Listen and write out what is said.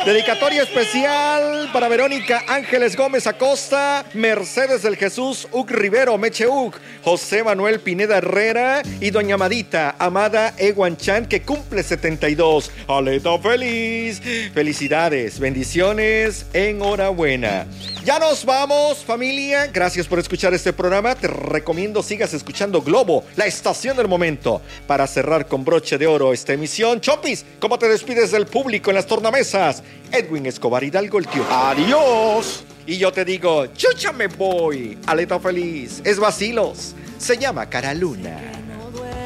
Dedicatoria especial para Verónica Ángeles Gómez Acosta, Mercedes del Jesús Uc Rivero, Meche Uc, José Manuel Pineda Herrera y doña Amadita, Amada Ewan Chan, que cumple 72. ¡Aleta feliz! Felicidades, bendiciones, enhorabuena. Ya nos vamos, familia. Gracias por escuchar este programa. Te recomiendo sigas escuchando Globo, la estación del momento, para cerrar con broche de oro esta emisión. Chopis, ¿cómo te despides del público en las tornamesas? Edwin Escobar Hidalgo, el tío. ¡Adiós! Y yo te digo, chucha me voy. Aleta feliz. Es vacilos. Se llama Cara Luna.